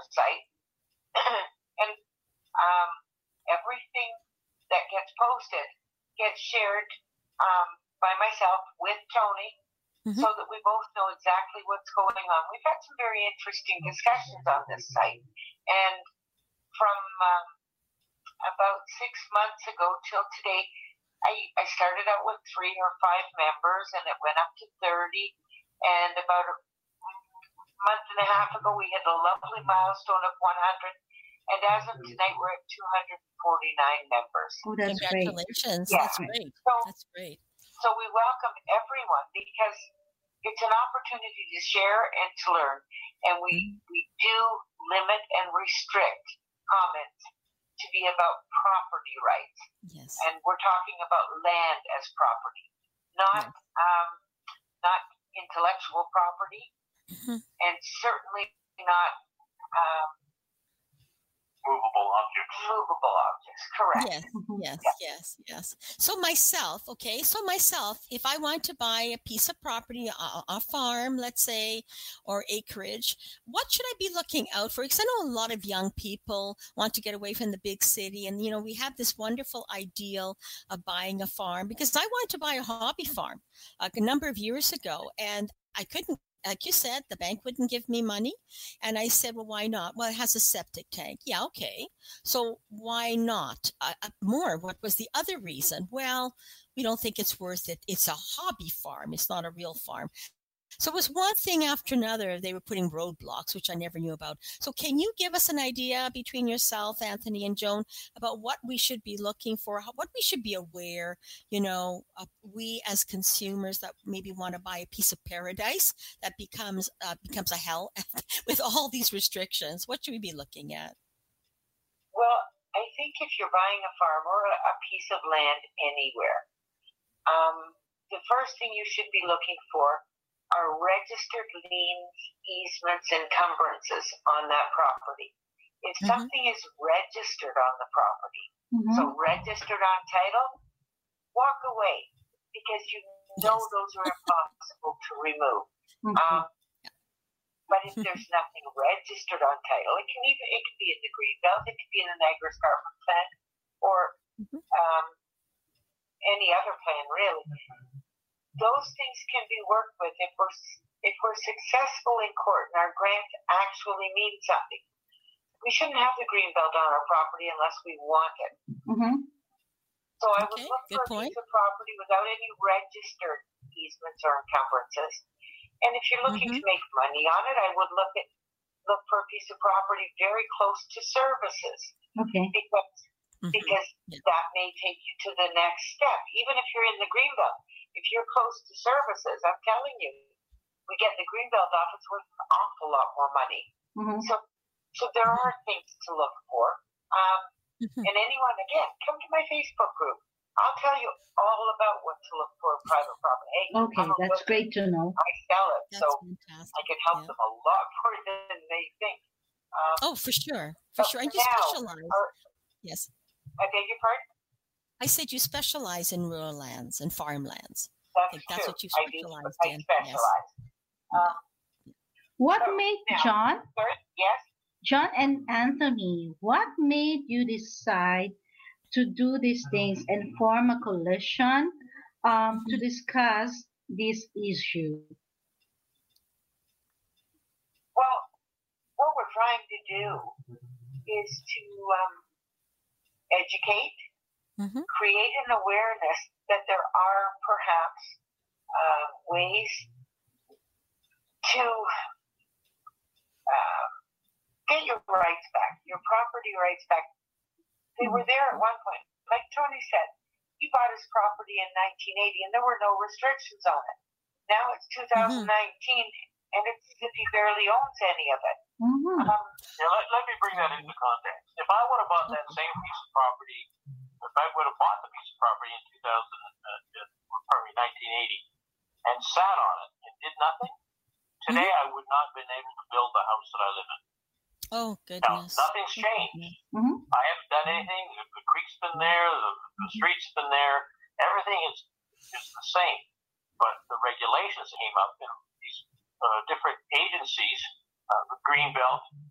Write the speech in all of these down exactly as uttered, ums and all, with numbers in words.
site. And um, everything that gets posted gets shared um, by myself with Tony, mm-hmm. so that we both know exactly what's going on. We've had some very interesting discussions on this site. And from um, about six months ago till today, I, I started out with three or five members, and it went up to thirty. And about a month and a half ago, we hit a lovely milestone of one hundred. And as of tonight, we're at two hundred forty-nine members. Oh, that's Congratulations. Great. That's yeah. great. So, that's great. So we welcome everyone, because it's an opportunity to share and to learn. And we, mm-hmm. we do limit and restrict comments to be about property rights. Yes. And we're talking about land as property, not yes. um, not intellectual property, mm-hmm. and certainly not um, movable objects. Movable objects, correct. Yes, yes, yeah. yes, yes. So myself, okay, so myself, if I want to buy a piece of property, a, a farm, let's say, or acreage, what should I be looking out for? Because I know a lot of young people want to get away from the big city. And, you know, we have this wonderful ideal of buying a farm, because I wanted to buy a hobby farm uh, a number of years ago, and I couldn't. Like you said, the bank wouldn't give me money. And I said, well, why not? Well, it has a septic tank. Yeah, okay. So why not? Uh, more, what was the other reason? Well, we don't think it's worth it. It's a hobby farm. It's not a real farm. So it was one thing after another. They were putting roadblocks, which I never knew about. So can you give us an idea between yourself, Anthony, and Joan about what we should be looking for, what we should be aware, you know, uh, we as consumers that maybe want to buy a piece of paradise that becomes uh, becomes a hell with all these restrictions? What should we be looking at? Well, I think if you're buying a farm or a, a piece of land anywhere, um, the first thing you should be looking for are registered liens, easements, and encumbrances on that property. If mm-hmm. something is registered on the property, mm-hmm. so registered on title, walk away, because you know yes. those are impossible to remove. Mm-hmm. Um, but if there's nothing registered on title, it can even it can be in the Greenbelt, it could be in an agri-escarpment plan, or mm-hmm. um, any other plan really. Those things can be worked with if we're if we're successful in court and our grant actually means something. We shouldn't have the Greenbelt on our property unless we want it. Mm-hmm. So I okay, would look for for a point. piece of property without any registered easements or encumbrances. And if you're looking mm-hmm. to make money on it, I would look at look for a piece of property very close to services. Okay. Because mm-hmm. because yeah. that may take you to the next step. Even if you're in the Greenbelt, if you're close to services, I'm telling you, we get the Greenbelt off, it's worth an awful lot more money. Mm-hmm. So so there mm-hmm. are things to look for. Um, mm-hmm. And anyone, again, come to my Facebook group. I'll tell you all about what to look for in private property. Hey, okay, that's great to know. I sell it, that's so fantastic. I can help yeah. them a lot more than they think. Um, oh, for sure. For sure. And you now, specialize. Our, yes. I beg your pardon? I said you specialize in rural lands and farmlands. That's I think that's true. what you I specialize do, in. I specialize. Yes. Um, what so made now, John? Sorry? Yes. John and Anthony, what made you decide to do these things and form a coalition um, mm-hmm. to discuss this issue? Well, what we're trying to do is to um, educate, mm-hmm. create an awareness that there are perhaps uh, ways to uh, get your rights back, your property rights back. They were there at one point. Like Tony said, he bought his property in nineteen eighty and there were no restrictions on it. Now it's two thousand nineteen mm-hmm. and it's as if he barely owns any of it. Mm-hmm. Um, yeah, let, let me bring that into context. If I would have bought that same piece of property, if I would have bought the piece of property in two thousand, uh, pardon me, nineteen eighty, and sat on it and did nothing, today mm-hmm. I would not have been able to build the house that I live in. Oh, goodness. Now, nothing's changed. Mm-hmm. I haven't done anything. The, the creek's been there. The, the street's been there. Everything is, is the same. But the regulations came up in these uh, different agencies, uh, the Greenbelt,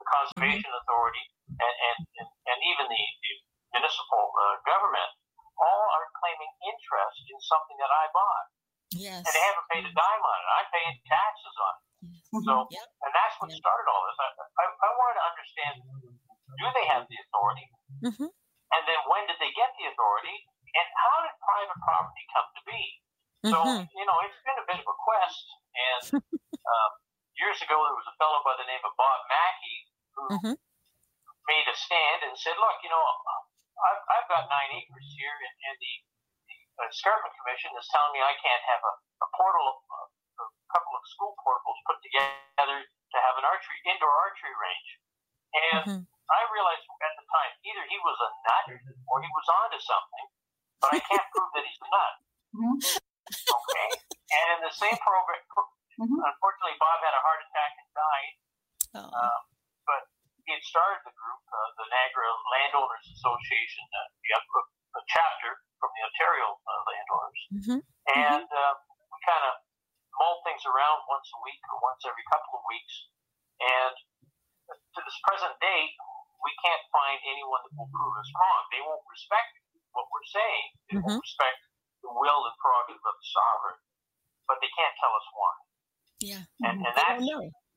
the Conservation mm-hmm. Authority, and, and, and, and even the, the municipal uh, government, all are claiming interest in something that I bought. Yes. And they haven't paid a dime on it. I'm paying taxes on it. Yes. So, yep. and that's what yep. started all this. I, I, I wanted to understand, do they have the authority? Mm-hmm. And then when did they get the authority? And how did private property come to be? So, mm-hmm. you know, it's been a bit of a quest. And um, years ago, there was a fellow by the name of Bob Mackey who mm-hmm. made a stand and said, look, you know, I've, I've got nine acres here, and, and the, the Escarpment Commission is telling me I can't have a, a portal, a, a couple of school portables put together to have an archery, indoor archery range. And mm-hmm. I realized at the time, either he was a nut or he was onto something, but I can't prove that he's a nut. Mm-hmm. Okay? And in the same program, mm-hmm. unfortunately, Bob had a heart attack and died. Oh. Uh, but he had started the group, uh, the Niagara Landowners Association, uh, the, uh, the chapter from the Ontario uh, landowners. Mm-hmm. And uh, we kind of mull things around once a week or once every couple of weeks. And to this present date, we can't find anyone that will prove us wrong. They won't respect what we're saying. They mm-hmm. won't respect the will and prerogative of the sovereign, but they can't tell us why. Yeah. And, and that's,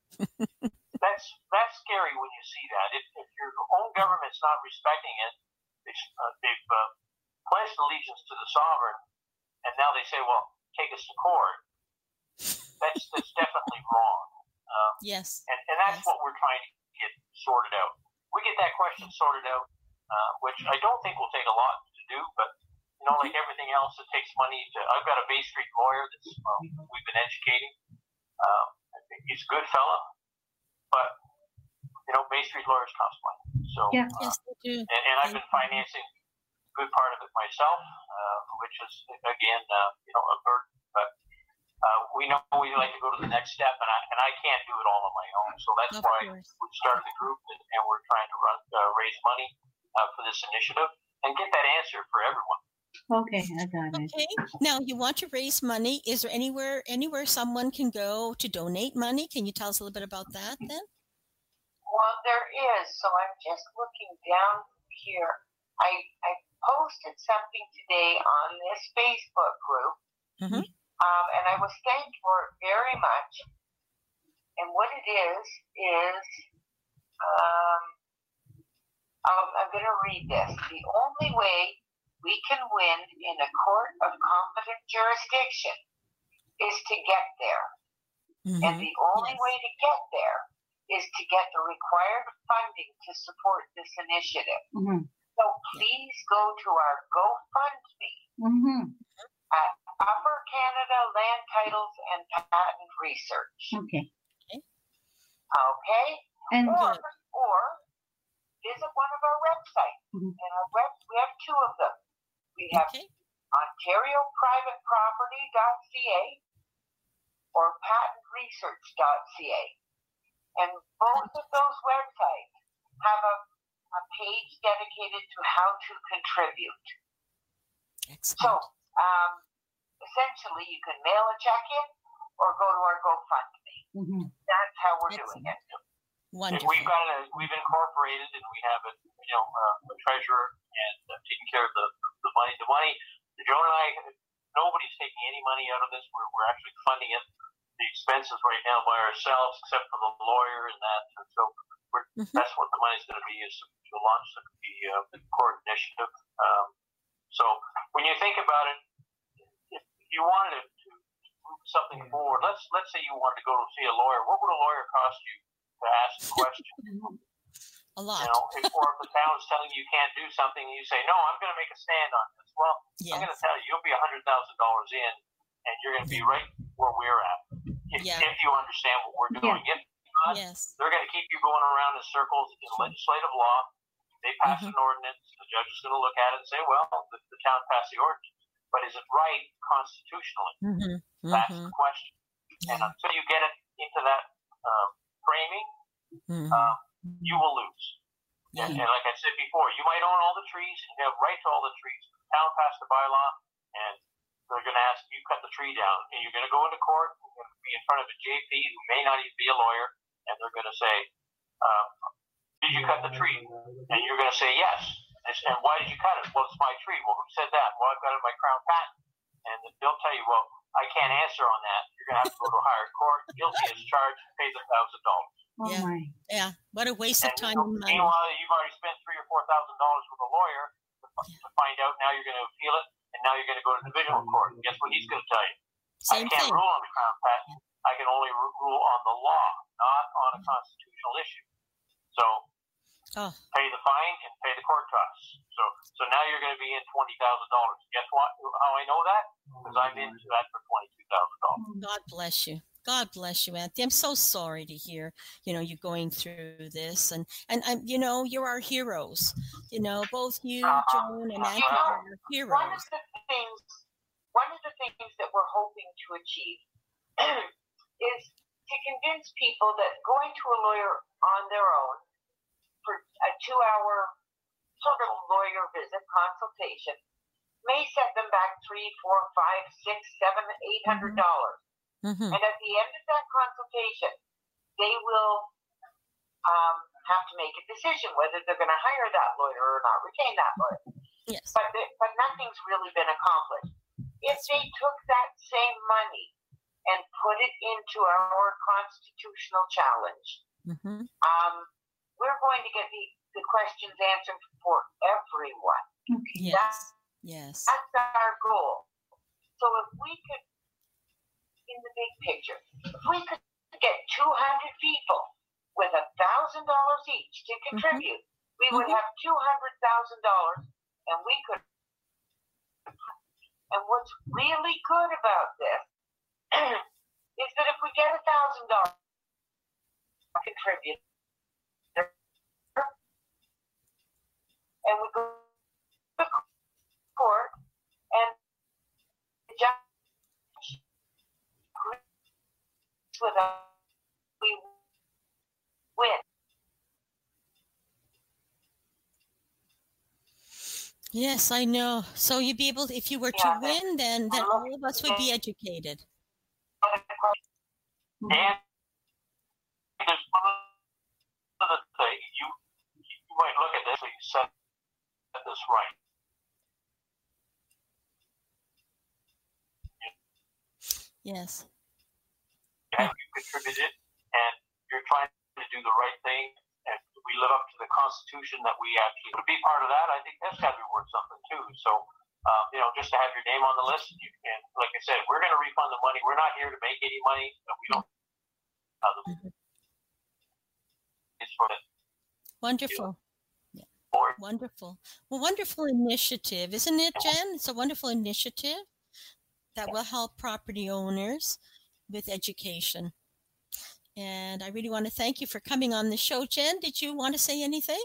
that's that's scary when you see that. If, if your own government's not respecting it, they, uh, they've uh, pledged allegiance to the sovereign, and now they say, well, take us to court. That's, that's definitely wrong. Um, yes. And, and that's yes. what we're trying to get sorted out. We get that question sorted out, uh, which I don't think will take a lot to do, but, you know, like everything else, it takes money to, I've got a Bay Street lawyer that's, uh, we've been educating. Um, he's a good fella, but, you know, Bay Street lawyers cost money. So, yeah. uh, yes, they do. And, and I've been financing a good part of it myself, uh, which is, again, uh, you know, a burden, but Uh, we know we like to go to the next step, and I and I can't do it all on my own. So that's of why course. we started the group, and, and we're trying to run, uh, raise money uh, for this initiative and get that answer for everyone. Okay, I got it. Okay. Now, you want to raise money. Is there anywhere anywhere someone can go to donate money? Can you tell us a little bit about that then? Well, there is. So I'm just looking down here. I I posted something today on this Facebook group. Mm-hmm. Um, and I was thanked for it very much. And what it is, is, um, I'm, I'm going to read this. The only way we can win in a court of competent jurisdiction is to get there. Mm-hmm. And the only yes. way to get there is to get the required funding to support this initiative. Mm-hmm. So please go to our GoFundMe. Mm-hmm. At Upper Canada Land Titles and Patent Research. Okay. Okay. Okay. And or, or visit one of our websites. Mm-hmm. And our web, we have two of them. We have okay. ontario private property dot c a or patent research dot c a. And both of those websites have a, a page dedicated to how to contribute. Excellent. So, Um, essentially, you can mail a check in or go to our GoFundMe. Mm-hmm. That's how we're Excellent. doing it. Wonderful. And we've got a, we've incorporated, and we have a you know uh, a treasurer and uh, taking care of the the money. The money, Joan and I, nobody's taking any money out of this. We're we're actually funding it, the expenses right now by ourselves, except for the lawyer and that. And so we're, mm-hmm. that's what the money's going to be used to launch the, the uh, court initiative. Um, so when you think about it. If you wanted to move something forward, let's let's say you wanted to go to see a lawyer. What would a lawyer cost you to ask the question? A lot. You know, if, or if the town is telling you you can't do something, and you say, "No, I'm going to make a stand on this." Well, yes. I'm going to tell you, you'll be a hundred thousand dollars in, and you're going to be right where we're at. If, yeah. if you understand what we're doing, yeah. if not, yes. they're going to keep you going around in circles in legislative law. They pass mm-hmm. an ordinance. The judge is going to look at it and say, "Well, the, the town passed the ordinance." But is it right constitutionally? Mm-hmm. That's mm-hmm. the question. Yeah. And until you get it into that um, framing, mm-hmm. um, you will lose. Yeah. And, and like I said before, you might own all the trees and you have right to all the trees. The town passed the bylaw, and they're going to ask you cut the tree down. And you're going to go into court, you're going to be in front of a J P who may not even be a lawyer, and they're going to say, um, did you cut the tree? And you're going to say yes. And why did you cut it? Well, it's my tree. Well, who said that? Well, I've got it in my Crown patent. And they'll tell you, well, I can't answer on that. You're going to have to go to a higher court. Guilty as charged, pay the thousand dollars. Oh yeah. my. Yeah. What a waste and of time you and know, money. Meanwhile, you've already spent three or four thousand dollars with a lawyer to, Yeah. to find out. Now you're going to appeal it, and now you're going to go to divisional court. And guess what he's going to tell you? Same I can't thing. rule on the Crown patent. I can only ru- rule on the law, not on a constitutional issue. So Oh, pay the fine and pay the court costs. So so now you're going to be in twenty thousand dollars. Guess what? How I know that? Because I'm into that for twenty two thousand dollars. God bless you. God bless you, Anthony. I'm so sorry to hear, you know, you're going through this, and and I'm, you know, you're our heroes. You know, both you, Joan, and Anthony know, are our One of heroes. the things, one of the things that we're hoping to achieve is to convince people that going to a lawyer on their own for a two-hour sort of lawyer visit consultation may set them back three, four, five, six, seven, eight hundred dollars. Mm-hmm. And at the end of that consultation, they will um, have to make a decision whether they're going to hire that lawyer or not, retain that lawyer. Yes. But they, but nothing's really been accomplished. If they took that same money and put it into our constitutional challenge, Mm-hmm. um, we're going to get the, the questions answered for everyone. Okay. Yes. Yes. That's our goal. So if we could, in the big picture, if we could get two hundred people with a thousand dollars each to contribute, we would Mhm. have two hundred thousand dollars, and we could. And what's really good about this is that if we get a thousand dollars contribute, and we go to court, and the judge agrees with us, we win. Yes, I know. So you'd be able to, if you were to Yeah. win, then then all of us would be educated. And there's one other thing. You you might look at this and you set this right. Yes. And you contributed, and you're trying to do the right thing, and we live up to the Constitution that we actually to be part of that. I think that's got to be worth something too. So, uh, you know, just to have your name on the list, you can, like I said, we're going to refund the money. We're not here to make any money. So we don't. Uh, Mhm. It's for the Wonderful. board. Wonderful. Well, wonderful initiative, isn't it, Jen? It's a wonderful initiative that will help property owners with education. And I really want to thank you for coming on the show. Jen, did you want to say anything?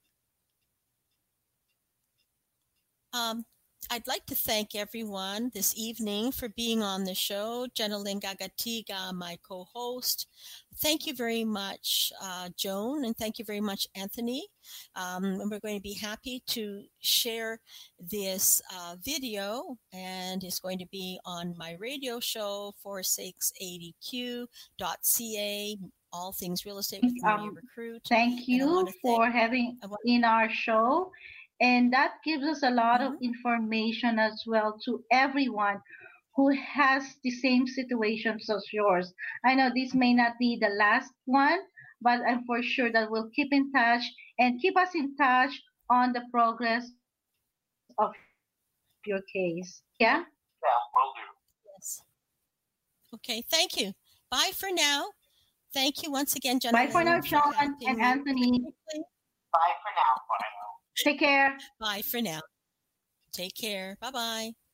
Um, I'd like to thank everyone this evening for being on the show. Jenalyn Gagatiga, my co-host. Thank you very much, uh, Joan, and thank you very much, Anthony. Um, and we're going to be happy to share this uh, video, and it's going to be on my radio show, forty-six eighty Q dot C A, all things real estate with Maria Um, Recruit. Thank And I you want to for thank- having I want- in our show. And that gives us a lot of Mhm. information as well to everyone who has the same situations as yours. I know this may not be the last one, but I'm for sure that we'll keep in touch and keep us in touch on the progress of your case. Yeah? Yeah, will do. Yes. Okay, thank you. Bye for now. Thank you once again, Jenalyn. Bye for now, for John helping and me. Anthony. Bye for now. Bye now. Take care. Bye for now. Take care. Bye-bye.